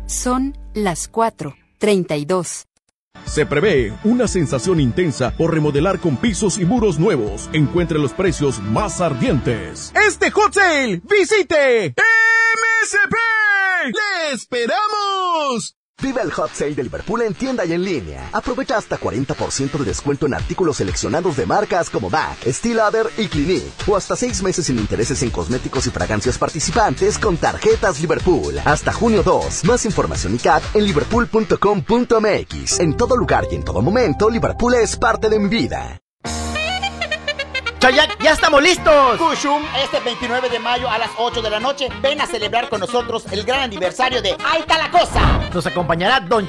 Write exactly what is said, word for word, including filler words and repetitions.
Son las cuatro treinta y dos. Se prevé una sensación intensa por remodelar con pisos y muros nuevos. Encuentre los precios más ardientes. Este Hot Sale, visite M S P. ¡Le esperamos! Vive el Hot Sale de Liverpool en tienda y en línea. Aprovecha hasta cuarenta por ciento de descuento en artículos seleccionados de marcas como M A C, Steel Lauder y Clinique. O hasta seis meses sin intereses en cosméticos y fragancias participantes con tarjetas Liverpool. Hasta junio dos. Más información y C A P en liverpool punto com punto m x. En todo lugar y en todo momento, Liverpool es parte de mi vida. Chayak, ya estamos listos. Kushum, este veintinueve de mayo a las ocho de la noche, ven a celebrar con nosotros el gran aniversario de Ahí está la cosa. Nos acompañará Don